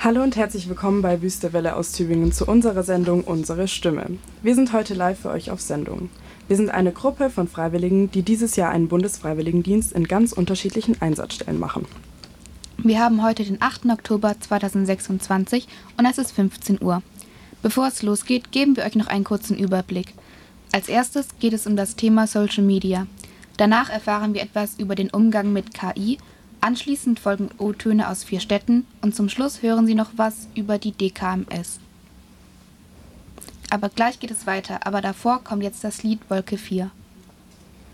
Hallo und herzlich willkommen bei Wüste Welle aus Tübingen zu unserer Sendung Unsere Stimme. Wir sind heute live für euch auf Sendung. Wir sind eine Gruppe von Freiwilligen, die dieses Jahr einen Bundesfreiwilligendienst in ganz unterschiedlichen Einsatzstellen machen. Wir haben heute den 8. Oktober 2026 und es ist 15 Uhr. Bevor es losgeht, geben wir euch noch einen kurzen Überblick. Als erstes geht es um das Thema Social Media. Danach erfahren wir etwas über den Umgang mit KI. Anschließend folgen O-Töne aus 4 Städten und zum Schluss hören Sie noch was über die DKMS. Aber gleich geht es weiter, aber davor kommt jetzt das Lied Wolke 4.